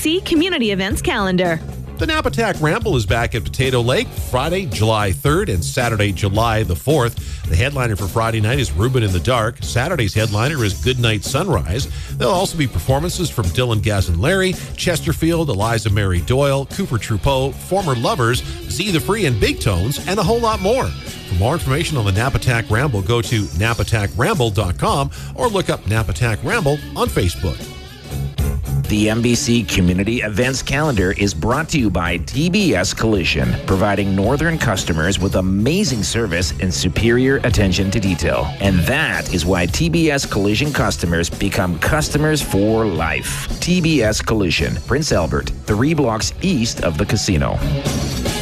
NBC Community Events calendar. The Napatak Ramble is back at Potato Lake Friday, July 3rd and Saturday, July the 4th. The headliner for Friday night is Ruben in the Dark. Saturday's headliner is Goodnight Sunrise. There'll also be performances from Dylan Gazan-Larry, Chesterfield, Eliza Mary Doyle, Cooper Troupeau, Former Lovers, Z the Free and Big Tones, and a whole lot more. For more information on the Napatak Ramble, go to napatakramble.com or look up Napatak Ramble on Facebook. The NBC Community Events calendar is brought to you by TBS Collision, providing northern customers with amazing service and superior attention to detail. And that is why TBS Collision customers become customers for life. TBS Collision, Prince Albert, 3 blocks east of the casino.